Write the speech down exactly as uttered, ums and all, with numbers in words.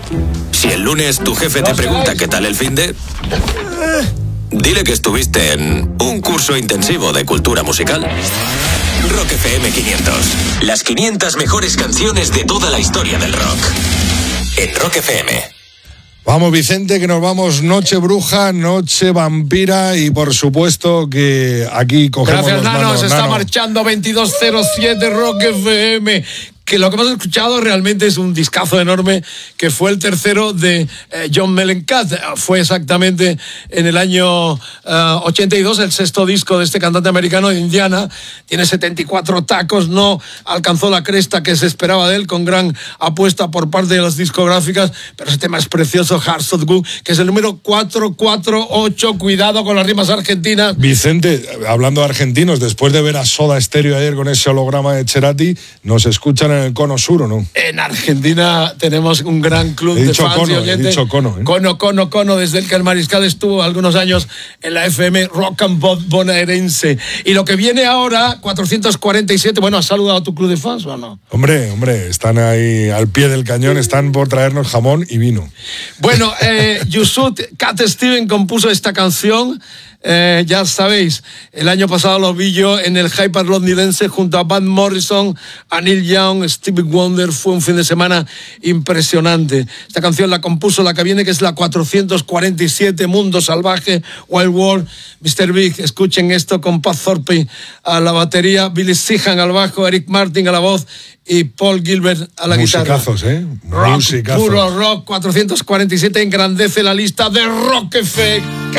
Si el lunes tu jefe te pregunta qué tal el finde, dile que estuviste en un curso intensivo de cultura musical. Rock F M quinientos. Las quinientas mejores canciones de toda la historia del rock. En Rock F M. Vamos, Vicente, que nos vamos noche bruja, noche vampira y por supuesto que aquí cogemos Gracias, los Nano, manos. se está Nano. marchando veintidós cero siete Rock F M. Que lo que hemos escuchado realmente es un discazo enorme, que fue el tercero de eh, John Mellencamp. Fue exactamente en el año eh, ochenta y dos, el sexto disco de este cantante americano de Indiana. Tiene setenta y cuatro tacos, no alcanzó la cresta que se esperaba de él, con gran apuesta por parte de las discográficas, pero ese tema es precioso, Hearts of Gold, que es el número cuatrocientos cuarenta y ocho. Cuidado con las rimas argentinas. Vicente, hablando de argentinos, después de ver a Soda Stereo ayer con ese holograma de Cerati, nos escuchan en el cono sur, ¿o no? En Argentina tenemos un gran club He de dicho fans cono, y oyentes. he dicho cono, ¿eh? Cono, cono, cono, desde el que el Mariscal estuvo algunos años en la F M Rock and Pop bonaerense. Y lo que viene ahora, cuatrocientos cuarenta y siete, bueno, ¿has saludado a tu club de fans o no? Hombre, hombre, están ahí al pie del cañón, están por traernos jamón y vino. Bueno, eh, Yusuf Cat Steven compuso esta canción. Eh, ya sabéis, el año pasado lo vi yo en el Hyper londinense junto a Van Morrison, a Neil Young, Stevie Wonder. Fue un fin de semana impresionante. Esta canción la compuso la que viene, que es la cuatrocientos cuarenta y siete, Mundo Salvaje, Wild World. mister Big, escuchen esto, con Pat Thorpe a la batería, Billy Sheehan al bajo, Eric Martin a la voz y Paul Gilbert a la guitarra. Musicazos, ¿eh? Rock, Musicazos. puro rock. Cuatrocientos cuarenta y siete engrandece la lista de Rock F M.